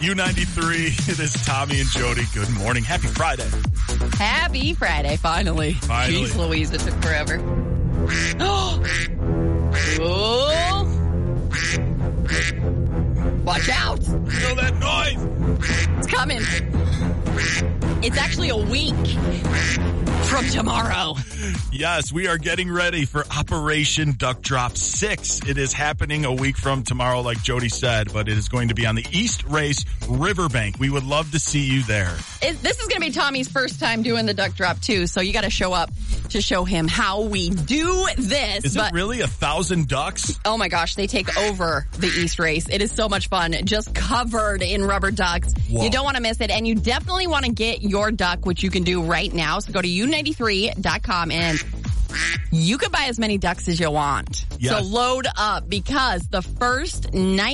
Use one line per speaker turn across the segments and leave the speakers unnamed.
U93, it is Tommy and Jody. Good morning. Happy Friday.
Happy Friday, finally. Jeez Louise, it took forever. Oh! Watch out!
Feel that noise?
It's coming. It's actually a week from tomorrow.
Yes, we are getting ready for Operation Duck Drop 6. It is happening a week from tomorrow, like Jody said, but it is going to be on the East Race Riverbank. We would love to see you there.
This is going to be Tommy's first time doing the duck drop, too, so you got to show up to show him how we do this.
Is it really 1,000 ducks?
Oh, my gosh. They take over the East Race. It is so much fun. Just covered in rubber ducks. Whoa. You don't want to miss it, and you definitely want to get your duck, which you can do right now. So go to u93.com and you can buy as many ducks as you want. Yes. So load up, because the first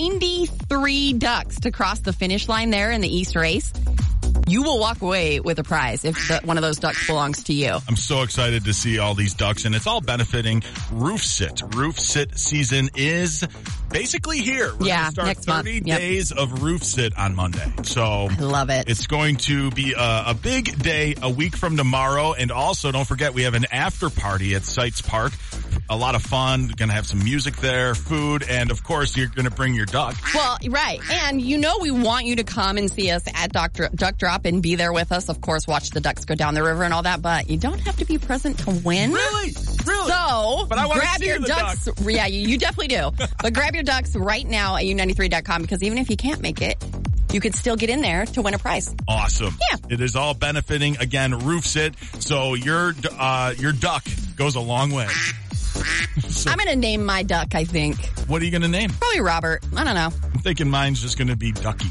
93 ducks to cross the finish line there in the East Race, you will walk away with a prize if one of those ducks belongs to you.
I'm so excited to see all these ducks, and it's all benefiting Roof Sit. Roof Sit season is basically here. We're going to start
next
30
month. Yep.
days of Roof Sit on Monday. So
I love it.
It's going to be a big day a week from tomorrow. And also, don't forget, we have an after party at Sites Park. A lot of fun. We're going to have some music there, food, and of course, you're going to bring your duck.
Well, right. And we want you to come and see us at Duck Drop and be there with us. Of course, watch the ducks go down the river and all that, but you don't have to be present to win.
Really?
So,
but I want
grab
to see
your ducks.
Duck.
Yeah, you definitely do. But grab your ducks right now at u93.com, because even if you can't make it, you could still get in there to win a prize.
Awesome.
Yeah.
It is all benefiting, again, Roof Sit. So your duck goes a long way.
I'm going to name my duck, I think.
What are you going to name?
Probably Robert. I don't know.
I'm thinking mine's just going to be Ducky.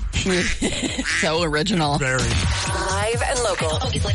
So original.
Very.
Live and local.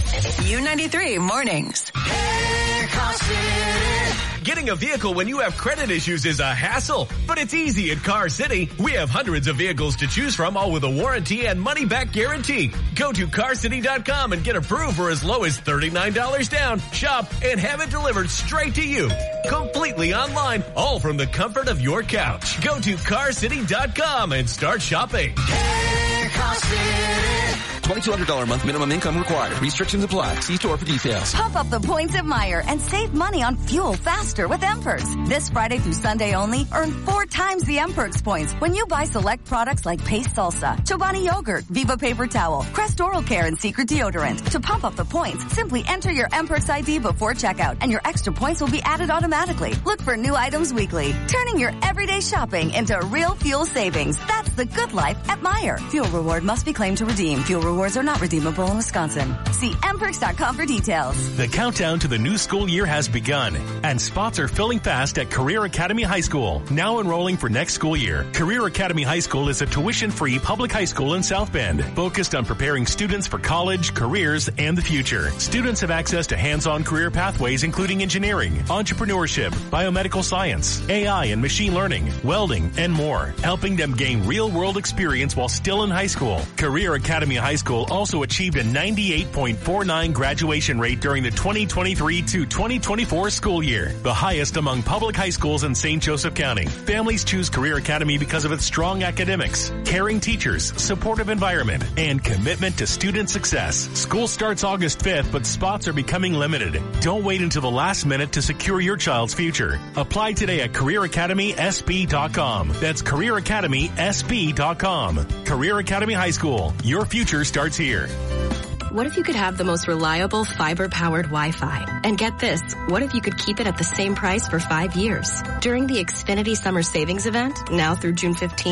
U93 Mornings. Hey, Car City.
Getting a vehicle when you have credit issues is a hassle, but it's easy at Car City. We have hundreds of vehicles to choose from, all with a warranty and money-back guarantee. Go to carcity.com and get approved for as low as $39 down. Shop and have it delivered straight to you. Completely online, all from the comfort of your couch. Go to carcity.com and start shopping.
Hey, Car City.
$2,200 a month minimum income required. Restrictions apply. See store for details.
Pump up the points at Meijer and save money on fuel faster with M-Perks. This Friday through Sunday only, earn 4 times the M-Perks points when you buy select products like Pace Salsa, Chobani Yogurt, Viva Paper Towel, Crest Oral Care, and Secret Deodorant. To pump up the points, simply enter your M-Perks ID before checkout, and your extra points will be added automatically. Look for new items weekly, turning your everyday shopping into real fuel savings. That's the good life at Meijer. Fuel reward must be claimed to redeem. Fuel rewards are not redeemable in Wisconsin. See mperks.com for details.
The countdown to the new school year has begun, and spots are filling fast at Career Academy High School. Now enrolling for next school year. Career Academy High School is a tuition-free public high school in South Bend, focused on preparing students for college, careers, and the future. Students have access to hands-on career pathways including engineering, entrepreneurship, biomedical science, AI and machine learning, welding, and more, helping them gain real-world experience while still in high school. Career Academy High School also achieved a 98.49 graduation rate during the 2023 to 2024 school year, the highest among public high schools in St. Joseph County. Families choose Career Academy because of its strong academics, caring teachers, supportive environment, and commitment to student success. School starts August 5th, but spots are becoming limited. Don't wait until the last minute to secure your child's future. Apply today at CareerAcademySB.com. That's CareerAcademySB.com. Career Academy High School. Your future starts here.
What if you could have the most reliable fiber-powered Wi-Fi? And get this, what if you could keep it at the same price for 5 years? During the Xfinity Summer Savings Event, now through June 15th,